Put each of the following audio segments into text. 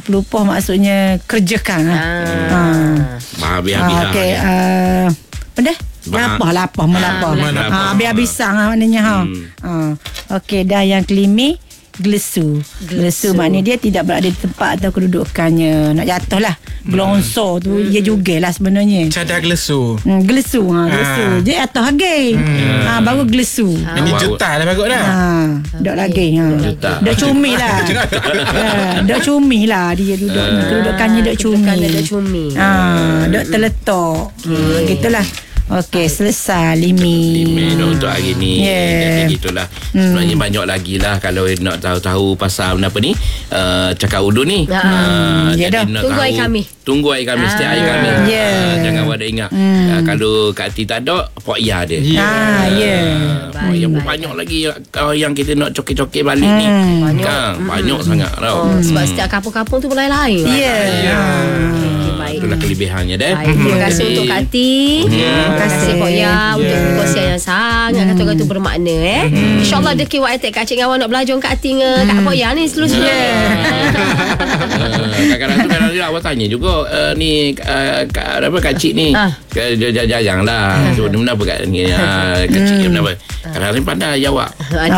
pelupoh maksudnya kerjakan. Habis-habis okey, apa dah? Lapah habis-habis maknanya okey, dah yang kelima gelesu maknanya dia tidak berada di tempat atau kedudukannya, nak jatuh lah. Gelonsor tu dia jugalah sebenarnya. Cadar gelesu. Gelesu dia jatuh lagi. Baru gelesu. Ini juta dah bagus dah. Dok lagi. Dok cumi lah. Dok cumi lah dia duduknya. Kedudukannya dok cumi. Dok terletak. Gitulah. Okey, selesai limi untuk hari ni. Jadi gitulah. Sebenarnya banyak lagi lah kalau nak tahu pasal apa ni, cakap urdu ni. Jadi nak tunggu air kami setiap hari kami. Jangan wadah ingat. Kalau Kak Ti tak ada, Pok Ya dia. Yang banyak lagi yang kita nak cokek-cokek balik ni. Banyak sangat tau. Sebab setiap kampung-kampung tu lain-lain. Itulah kelebihannya dah. Terima kasih untuk Kak Ti. Terima kasih Pok Ya untuk perkongsian yang sangat kata-kata bermakna. InsyaAllah deki waktu Kak Cik Ngawang nak belajar Kak Ti dengan Kak Pok Ya ni seterusnya. Kadang-kadang awak tanya juga ni Kak Cik ni jarang lah. So kenapa Kak ni Kak Cik kenapa? Kadang-kadang pandai jawab.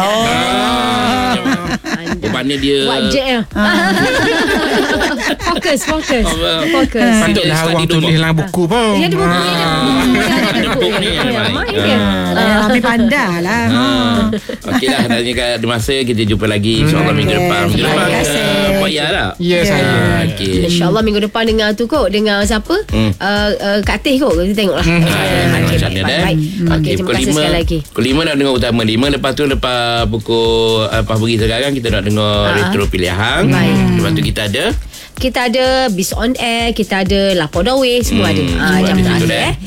Bebannya dia Fokus. Patutlah awang tulis dalam buku pun. Ya, ada buku. Ada buku ni. Habis pandai lah. Okey lah, ada masa kita jumpa lagi insyaAllah minggu depan. Terima kasih. Pak Ya lah. Ya saya. InsyaAllah minggu depan dengan tu kot, dengan siapa? Kak Teh kot. Kita tengok lah. Baik. Okey, terima kasih sekali lagi. Pukul 5 nak dengar utama 5. Lepas tu lepas pukul pagi sekarang kita nak dengar retro pilihan. Lepas tu kita ada Bis on Air, kita ada Lapor Dawe, semua ada. Jam terakhir